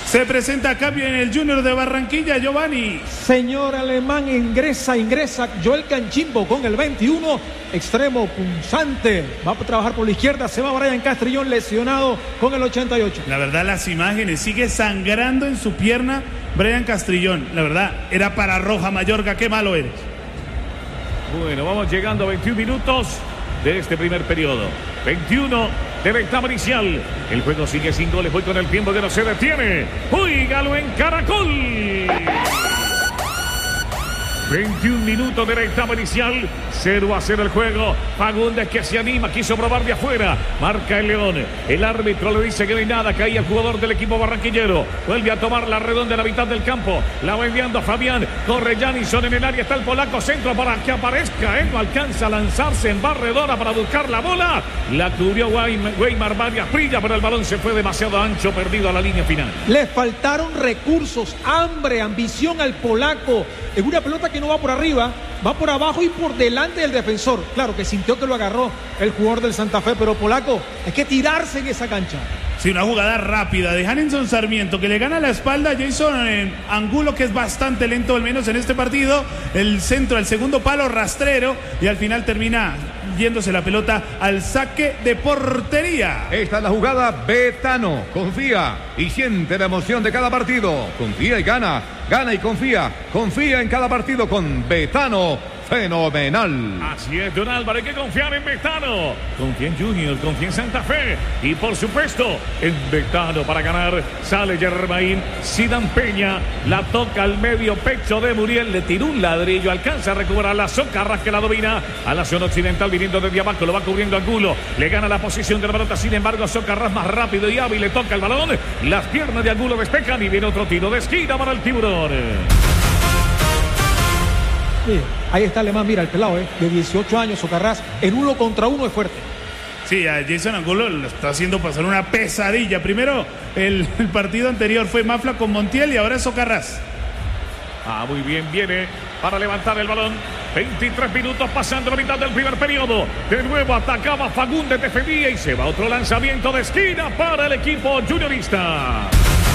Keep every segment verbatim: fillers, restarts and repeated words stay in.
Se presenta a cambio en el Junior de Barranquilla, Giovanni. Señor Alemán, ingresa, ingresa Joel Canchimbo con el veintiuno, extremo punzante. Va a trabajar por la izquierda, se va Brian Castrillón lesionado con el ochenta y ocho. La verdad, las imágenes, sigue sangrando en su pierna Brian Castrillón. La verdad, era para Roja Mayorga, qué malo eres. Bueno, vamos llegando a veintiún minutos de este primer periodo. veintiuno de la etapa inicial. El juego sigue sin goles. Voy con el tiempo que no se detiene. Óigalo en Caracol. veintiún minutos de la etapa inicial. cero a cero el juego. Fagundes que se anima, quiso probar de afuera. Marca el León. El árbitro le dice que no hay nada. Cae el jugador del equipo barranquillero. Vuelve a tomar la redonda en la mitad del campo. La va enviando Fabián. Corre Janison en el área. Está el polaco. Centro para que aparezca. Él no alcanza a lanzarse en barredora para buscar la bola. La cubrió Weimar Varias Prilla, pero el balón se fue demasiado ancho, perdido a la línea final. Le faltaron recursos, hambre, ambición al polaco. En una pelota que no va por arriba, va por abajo y por delante del defensor. Claro que sintió que lo agarró el jugador del Santa Fe, pero polaco, hay que tirarse en esa cancha. Sí, una jugada rápida de Janison Sarmiento que le gana la espalda a Jason eh, Angulo, que es bastante lento, al menos en este partido. El centro, el segundo palo rastrero, y al final termina yéndose la pelota al saque de portería. Esta es la jugada. Betano confía y siente la emoción de cada partido. Confía y gana, gana y confía. Confía en cada partido con Betano. Fenomenal. Así es, Don Álvaro, hay que confiar en Betano. Confía en Junior, confía en Santa Fe. Y por supuesto, en Betano para ganar. Sale Germain, Zidane Peña, la toca al medio pecho de Muriel, le tiró un ladrillo, alcanza a recuperar la Socarrás que la domina. A la zona occidental viniendo desde abajo, lo va cubriendo Angulo. Le gana la posición de la pelota, sin embargo, Socarrás más rápido y hábil, le toca el balón. Las piernas de Angulo despejan y viene otro tiro de esquina para el Tiburón. Sí, ahí está Alemán, mira el pelado, ¿eh? De dieciocho años, Socarrás, en uno contra uno es fuerte. Sí, a Jason Angulo lo está haciendo pasar una pesadilla. Primero, el, el partido anterior fue Mafla con Montiel y ahora es Socarrás. Ah, muy bien, viene para levantar el balón. veintitrés minutos pasando la mitad del primer periodo. De nuevo atacaba Fagundes, defendía y se va otro lanzamiento de esquina para el equipo juniorista.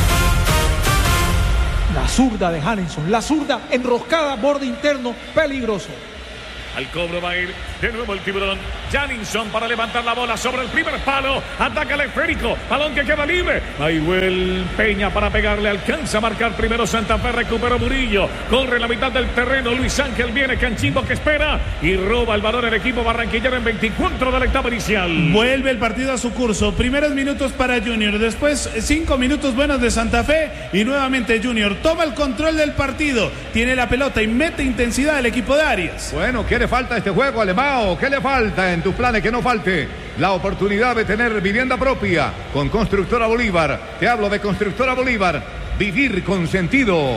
La zurda de Janison, la zurda enroscada, borde interno, peligroso. Al cobro va a ir de nuevo el Tiburón. Janison para levantar la bola sobre el primer palo. Ataca el esférico. Balón que queda libre. Mayuel Peña para pegarle. Alcanza a marcar primero Santa Fe. Recupera Murillo. Corre la mitad del terreno. Luis Ángel viene. Canchimbo que espera. Y roba el balón el equipo barranquillero en veinticuatro de la etapa inicial. Vuelve el partido a su curso. Primeros minutos para Junior. Después cinco minutos buenos de Santa Fe. Y nuevamente Junior toma el control del partido. Tiene la pelota y mete intensidad el equipo de Arias. Bueno, ¿qué le falta a este juego, Alemão? ¿Qué le falta en tus planes? Que no falte la oportunidad de tener vivienda propia con Constructora Bolívar. Te hablo de Constructora Bolívar. Vivir con sentido.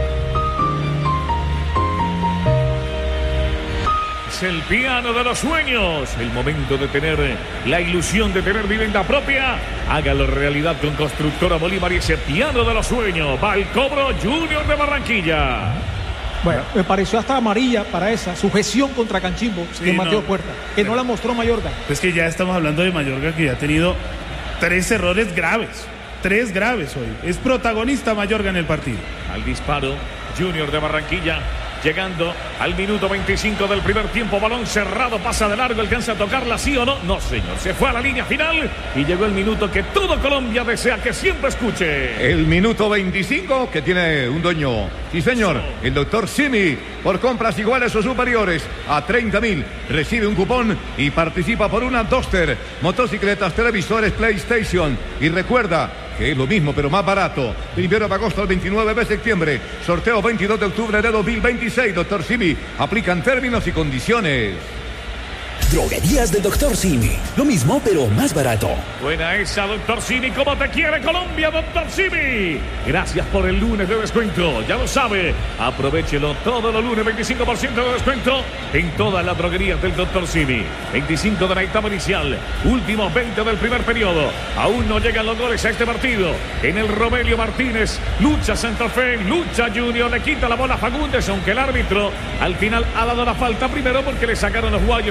Es el piano de los sueños. El momento de tener la ilusión de tener vivienda propia. Hágalo realidad con Constructora Bolívar y ese piano de los sueños. Va al cobro Junior de Barranquilla. Bueno, me pareció hasta amarilla para esa sujeción contra Canchimbo, sí, de Mateo no, Puerta, que no la mostró Mayorga. Es que ya estamos hablando de Mayorga, que ya ha tenido tres errores graves, tres graves hoy. Es protagonista Mayorga en el partido. Al disparo, Junior de Barranquilla. Llegando al minuto veinticinco del primer tiempo, balón cerrado, pasa de largo, alcanza a tocarla, ¿sí o no? No, señor, se fue a la línea final y llegó el minuto que todo Colombia desea que siempre escuche. El minuto veinticinco que tiene un dueño, sí señor, el doctor Simi, por compras iguales o superiores a treinta mil, recibe un cupón y participa por una Duster, motocicletas, televisores, PlayStation, y recuerda que es lo mismo pero más barato. Primero de agosto al veintinueve de septiembre. Sorteo veintidós de octubre de dos mil veintiséis. Doctor Simi. Aplican términos y condiciones. Droguerías del doctor Simi. Lo mismo, pero más barato. Buena esa, doctor Simi. ¿Cómo te quiere Colombia, doctor Simi? Gracias por el lunes de descuento. Ya lo sabe. Aprovechelo todos los lunes. veinticinco por ciento de descuento en todas las droguerías del doctor Simi. veinticinco de la etapa inicial. Últimos veinte del primer periodo. Aún no llegan los goles a este partido. En el Romelio Martínez. Lucha Santa Fe. Lucha Junior. Le quita la bola a Fagundes. Aunque el árbitro al final ha dado la falta. Primero porque le sacaron los guayos al jugador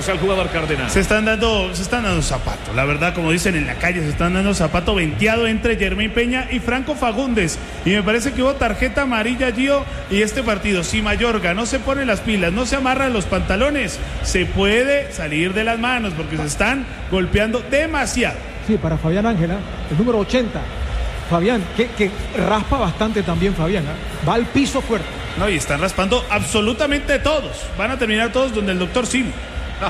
jugador cardenal. Se están dando, se están dando zapatos, la verdad, como dicen en la calle, se están dando zapato venteado entre Jermaine Peña y Franco Fagundes. Y me parece que hubo tarjeta amarilla, Gio, y este partido, si Mayorga no se pone las pilas, no se amarra los pantalones, se puede salir de las manos porque se están golpeando demasiado. Sí, para Fabián Ángela, el número ochenta. Fabián, que, que raspa bastante también Fabián, ¿eh? Va al piso fuerte. No, y están raspando absolutamente todos. Van a terminar todos donde el doctor Sim. Ah,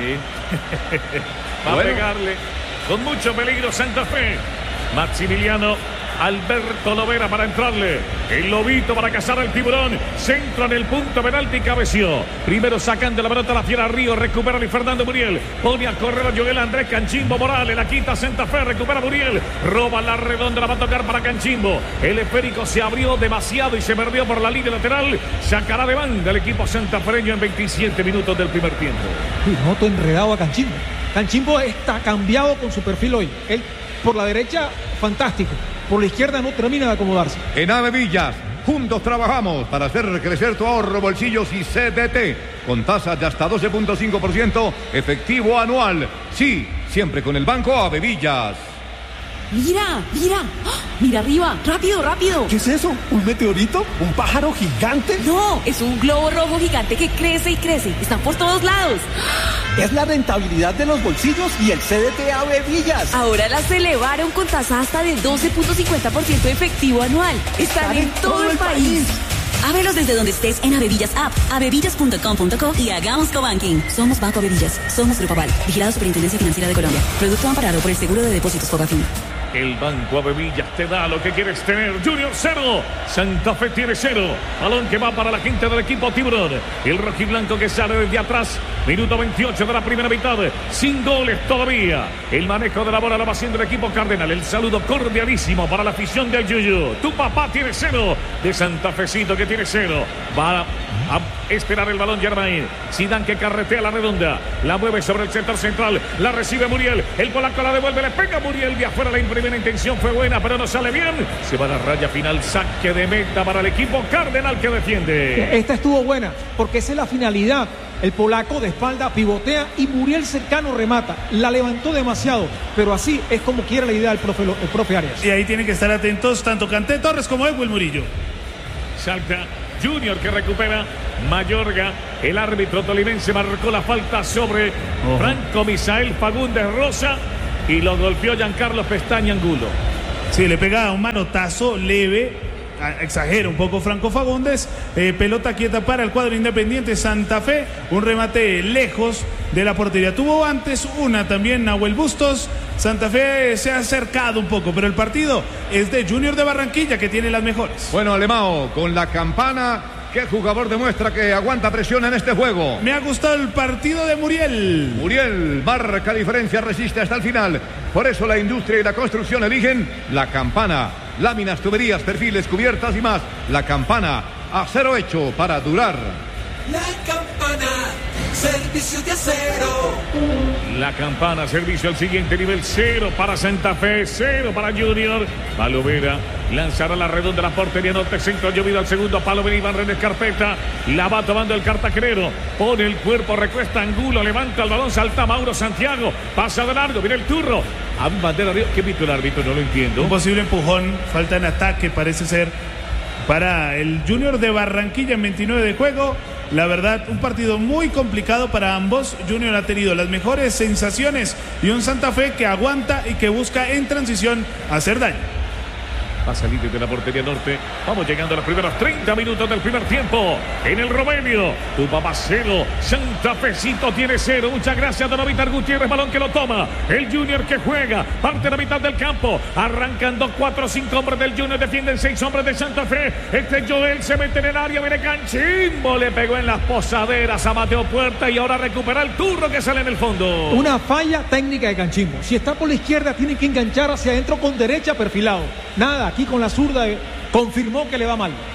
sí. Va Bueno. a pegarle con mucho peligro Santa Fe. Maximiliano Alberto Lovera para entrarle. El lobito para cazar al tiburón. Centro en el punto penalti y cabeció. Primero sacan de la pelota la fiera Río. Recupera Luis Fernando Muriel. Pone a correr a Joel Andrés Canchimbo Morales. La quita Santa Fe. Recupera Muriel. Roba la redonda. La va a tocar para Canchimbo. El esférico se abrió demasiado y se perdió por la línea lateral. Sacará de banda el equipo santafereño en veintisiete minutos del primer tiempo. Sí, noto enredado a Canchimbo. Canchimbo está cambiado con su perfil hoy. Él por la derecha, fantástico. Por la izquierda no termina de acomodarse. En Ave Villas, juntos trabajamos para hacer crecer tu ahorro, bolsillos y C D T. Con tasas de hasta doce punto cinco por ciento efectivo anual. Sí, siempre con el Banco Ave Villas. Mira, mira, ¡ah! Mira arriba, rápido, rápido. ¿Qué es eso? ¿Un meteorito? ¿Un pájaro gigante? No, es un globo rojo gigante que crece y crece. Están por todos lados. Es la rentabilidad de los bolsillos y el C D T Ave Villas. Ahora las elevaron con tasa hasta de doce punto cincuenta por ciento efectivo anual. Están en todo el país. Ábrelos desde donde estés en Avevillas App, avevillas punto com punto co y hagamos cobanking. Somos Banco Avevillas. Somos Grupo Aval. Vigilado Superintendencia Financiera de Colombia. Producto amparado por el Seguro de Depósitos Fogafín. El Banco Avevillas te da lo que quieres tener. Junior cero. Santa Fe tiene cero. Balón que va para la gente del equipo Tiburón. El rojiblanco que sale desde atrás. Minuto veintiocho de la primera mitad. Sin goles todavía. El manejo de la bola lo va haciendo el equipo Cardenal. El saludo cordialísimo para la afición del Yuyu. Tu papá tiene cero. De Santa Fecito que tiene cero. Va a esperar el balón Germain. Zidane que carretea la redonda. La mueve sobre el sector central. La recibe Muriel. El polaco la devuelve. Le pega Muriel de afuera. La primera intención fue buena, pero no sale bien. Se va a la raya final. Saque de meta para el equipo Cardenal que defiende. Esta estuvo buena, porque esa es la finalidad. El polaco de espalda pivotea y Muriel cercano remata. La levantó demasiado, pero así es como quiere la idea el profe, el profe Arias. Y ahí tienen que estar atentos tanto Kanté Torres como Edwin Murillo. Salta Junior que recupera Mayorga. El árbitro tolimense marcó la falta sobre Ojo. Franco Misael Fagundes Rosa y lo golpeó Giancarlo Pestaña Angulo. Sí, le pega un manotazo leve, exagera un poco Franco Fagundes. Eh, pelota quieta para el cuadro Independiente Santa Fe. Un remate lejos de la portería. Tuvo antes una también Nahuel Bustos. Santa Fe se ha acercado un poco, pero el partido es de Junior de Barranquilla, que tiene las mejores. Bueno, Alemão, con la campana, ¿qué jugador demuestra que aguanta presión en este juego? Me ha gustado el partido de Muriel. Muriel marca diferencia, resiste hasta el final. Por eso la industria y la construcción eligen la campana. Láminas, tuberías, perfiles, cubiertas y más. La campana, acero hecho para durar. La campana, servicio de acero. La campana, servicio al siguiente nivel. Cero para Santa Fe, cero para Junior. Palovera lanzará la redonda de la portería norte, centro llovido al segundo palo. Ven Iván René Carpeta, la va tomando el cartagenero. Pone el cuerpo, recuesta Angulo, levanta el balón, salta Mauro Santiago. Pasa de largo, viene el turro. A bandera de... ¿Qué pito el árbitro? No lo entiendo. Un posible empujón, falta en ataque, parece ser, para el Junior de Barranquilla en veintinueve de juego. La verdad, un partido muy complicado para ambos. Junior ha tenido las mejores sensaciones y un Santa Fe que aguanta y que busca en transición hacer daño. Va a salir desde la portería norte. Vamos llegando a los primeros treinta minutos del primer tiempo. En el Romelio, tu papá cero, Santa Fecito tiene cero. Muchas gracias, Don Ovitar Gutiérrez. Balón que lo toma. El Junior que juega. Parte de la mitad del campo. Arrancando cuatro o cinco hombres del Junior. Defienden seis hombres de Santa Fe. Este Joel se mete en el área. Viene Canchimbo. Le pegó en las posaderas a Mateo Puerta. Y ahora recupera el turno que sale en el fondo. Una falla técnica de Canchimbo. Si está por la izquierda, tiene que enganchar hacia adentro con derecha perfilado. Nada. Aquí con la zurda confirmó que le va mal.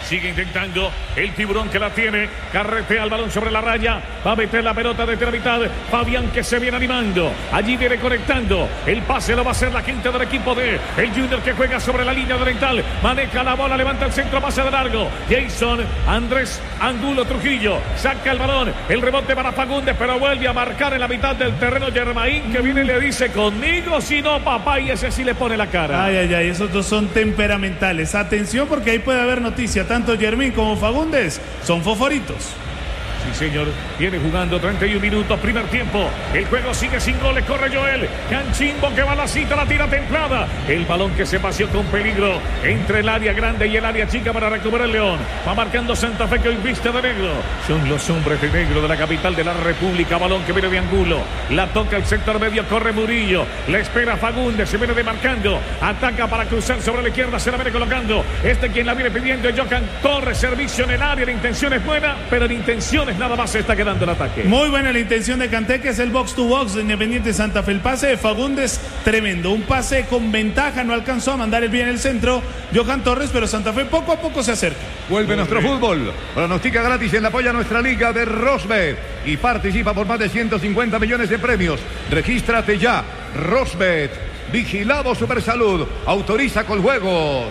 Sigue intentando el tiburón que la tiene. Carretea el balón sobre la raya. Va a meter la pelota desde la mitad. Fabián que se viene animando. Allí viene conectando. El pase lo va a hacer la quinta del equipo de el Junior que juega sobre la línea oriental. Maneja la bola, levanta el centro, pase de largo. Jason Andrés Angulo Trujillo. Saca el balón. El rebote para Fagundes, pero vuelve a marcar en la mitad del terreno Germain, que viene y le dice conmigo, si no papá, y ese sí le pone la cara. Ay, ay, ay, esos dos son temperamentales. Atención porque ahí puede haber noticia. Tanto Germain como Fagundes son fosforitos. Sí, señor. Viene jugando treinta y un minutos, primer tiempo. El juego sigue sin goles. Corre Joel. Canchimbo que va a la cita, la tira templada. El balón que se paseó con peligro entre el área grande y el área chica para recuperar el León. Va marcando Santa Fe que hoy viste de negro. Son los hombres de negro de la capital de la República. Balón que viene de Angulo. La toca el sector medio. Corre Murillo. La espera Fagundes. Se viene demarcando. Ataca para cruzar sobre la izquierda. Se la viene colocando. Este quien la viene pidiendo es Johan Torres. Servicio en el área. La intención es buena, pero la intención es nada más se está quedando el ataque. Muy buena la intención de Kanté, que es el box to box de Independiente Santa Fe. El pase de Fagundes, tremendo. Un pase con ventaja, no alcanzó a mandar el bien el centro Johan Torres, pero Santa Fe poco a poco se acerca. Vuelve Muy nuestro bien. fútbol. Pronostica gratis en la apoya nuestra liga de Rosbet y participa por más de ciento cincuenta millones de premios. Regístrate ya. Rosbet. Vigilado Supersalud. Autoriza con juegos.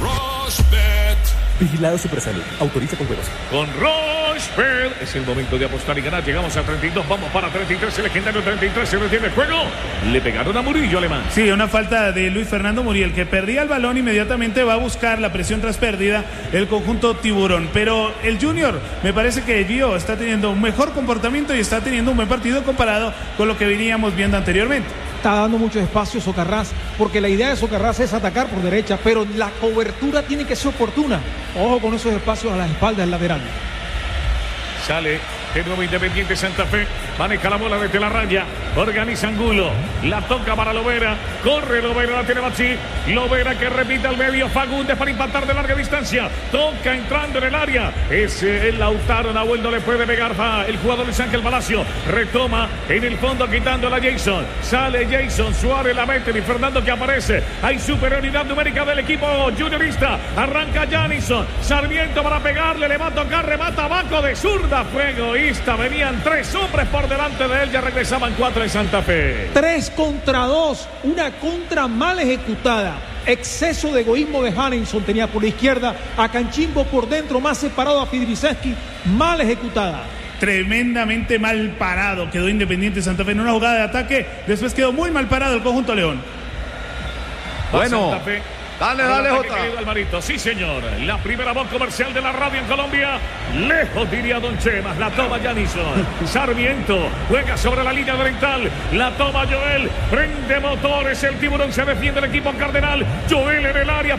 Rosbet. Vigilado Supersalud. Autoriza con juegos. Con Rochefort es el momento de apostar y ganar. Llegamos a treinta y dos, vamos para treinta y tres. El legendario treinta y tres se detiene el juego. Le pegaron a Murillo, alemán. Sí, una falta de Luis Fernando Muriel, que perdía el balón, inmediatamente va a buscar la presión tras pérdida el conjunto tiburón. Pero el Junior me parece que Gio está teniendo un mejor comportamiento y está teniendo un buen partido comparado con lo que veníamos viendo anteriormente. Está dando mucho espacio Socarrás, porque la idea de Socarrás es atacar por derecha, pero la cobertura tiene que ser oportuna. Ojo con esos espacios a las espaldas del lateral. Sale de nuevo Independiente Santa Fe. Maneja la bola desde la raya. Organiza Angulo. La toca para Lovera. Corre Lovera, la tiene Bachi. Lovera que repite al medio. Fagundes para impactar de larga distancia. Toca entrando en el área. Ese el Lautaro. Nahuel no le puede pegar. Va el jugador Luis Ángel Palacio. Retoma en el fondo quitándola a Jason. Sale Jason. Suárez la mete. Y Fernando que aparece. Hay superioridad numérica del equipo juniorista. Arranca Janison. Sarmiento para pegarle. Le va a tocar. Remata abajo de zurda. Fue egoísta. Venían tres hombres por delante de él. Ya regresaban cuatro en Santa Fe. Tres contra dos. Una contra mal ejecutada. Exceso de egoísmo de Hanninson. Tenía por la izquierda a Canchimbo por dentro, más separado a Fidriseski. Mal ejecutada. Tremendamente mal parado quedó Independiente Santa Fe en una jugada de ataque. Después quedó muy mal parado el conjunto León. Bueno. Santa Fe. Dale, dale, Jota. Alvarito. Sí, señor. La primera voz comercial de la radio en Colombia. Lejos, diría Don Chemas. La toma Janison. Sarmiento juega sobre la línea oriental. La toma Joel. Prende motores. El tiburón se defiende el equipo cardenal. Joel en el área.